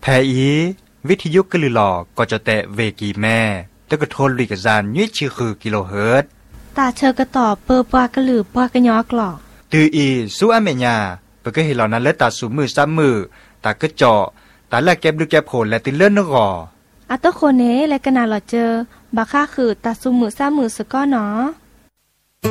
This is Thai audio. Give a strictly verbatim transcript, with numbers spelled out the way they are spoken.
แพอีวิทยุกลือหลอก็จะแตะเวกีแม่แต่ก็โทนลิกจานยี่ชื่อคือกิโลเฮิรตซ์ตาเชอกระต่อเปอปากระหลือปากระยอกหลอกตืออีสู้อเมญาเปก็เห็นเหล่านั้นและตาสูมือซ้ำมือตากระเจาะตาแลกแก็บดูแก็บโผล่และติเลื่อนนกออัตโคเนและกนาหลอเจอบาค่าคือตาสูมือซ้ำมือสก้อหนอ